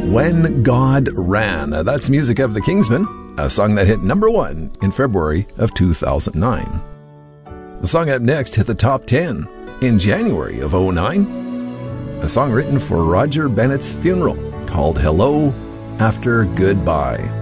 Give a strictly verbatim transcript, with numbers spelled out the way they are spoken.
When God Ran. That's music of the Kingsmen, a song that hit number one in February of two thousand nine. The song up next hit the top ten in January of oh nine. A song written for Roger Bennett's funeral called Hello After Goodbye.